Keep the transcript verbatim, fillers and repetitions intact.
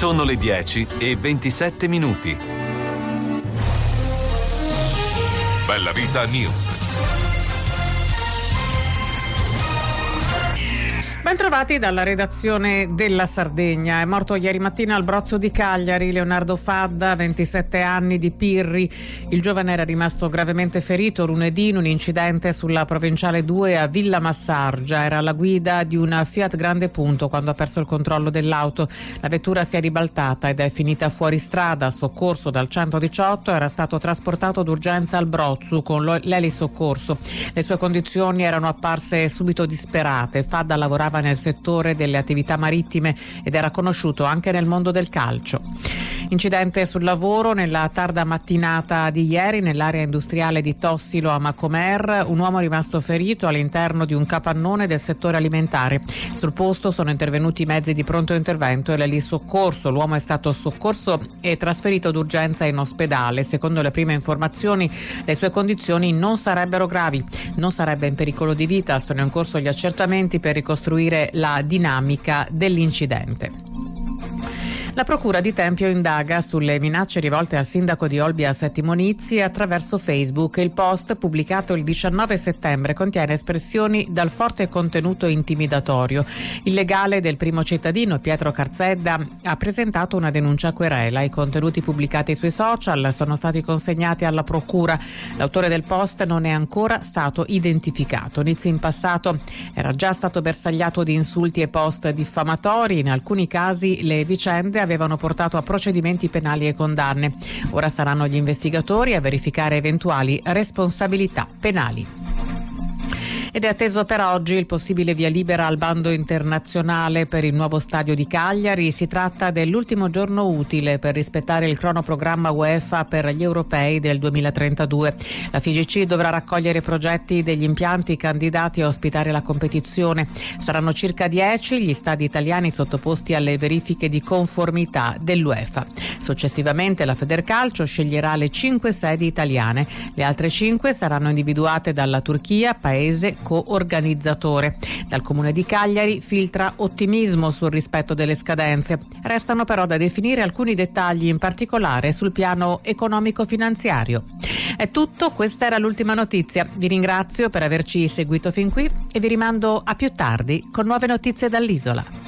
Sono le dieci e ventisette minuti. Bella Vita News. Bentrovati dalla redazione della Sardegna. È morto ieri mattina al Brozzo di Cagliari Leonardo Fadda, ventisette anni, di Pirri. Il giovane era rimasto gravemente ferito lunedì in un incidente sulla provinciale due a Villa Massargia. Era alla guida di una Fiat Grande Punto quando ha perso il controllo dell'auto. La vettura si è ribaltata ed è finita fuori strada. Soccorso dal centodiciotto, era stato trasportato d'urgenza al Brozzo con l'elisoccorso. Le sue condizioni erano apparse subito disperate. Fadda lavorava nel settore delle attività marittime ed era conosciuto anche nel mondo del calcio. Incidente sul lavoro nella tarda mattinata di ieri nell'area industriale di Tossilo a Macomer. Un uomo è rimasto ferito all'interno di un capannone del settore alimentare. Sul posto sono intervenuti i mezzi di pronto intervento e l'elisoccorso. L'uomo è stato soccorso e trasferito d'urgenza in ospedale. Secondo le prime informazioni, le sue condizioni non sarebbero gravi. Non sarebbe in pericolo di vita. Sono in corso gli accertamenti per ricostruire la dinamica dell'incidente. La Procura di Tempio indaga sulle minacce rivolte al sindaco di Olbia Settimo Nizzi attraverso Facebook. Il post, pubblicato il diciannove settembre, contiene espressioni dal forte contenuto intimidatorio. Il legale del primo cittadino, Pietro Carzedda, ha presentato una denuncia a querela. I contenuti pubblicati sui social sono stati consegnati alla Procura. L'autore del post non è ancora stato identificato. Nizzi in passato era già stato bersagliato di insulti e post diffamatori. In alcuni casi le vicende avevano portato a procedimenti penali e condanne. Ora saranno gli investigatori a verificare eventuali responsabilità penali. Ed è atteso per oggi il possibile via libera al bando internazionale per il nuovo stadio di Cagliari. Si tratta dell'ultimo giorno utile per rispettare il cronoprogramma UEFA per gli europei del duemilatrentadue. La F I G C dovrà raccogliere i progetti degli impianti candidati a ospitare la competizione. Saranno circa dieci gli stadi italiani sottoposti alle verifiche di conformità dell'UEFA. Successivamente la Federcalcio sceglierà le cinque sedi italiane. Le altre cinque saranno individuate dalla Turchia, paese co-organizzatore. Dal Comune di Cagliari filtra ottimismo sul rispetto delle scadenze. Restano però da definire alcuni dettagli, in particolare sul piano economico-finanziario. È tutto, questa era l'ultima notizia. Vi ringrazio per averci seguito fin qui e vi rimando a più tardi con nuove notizie dall'isola.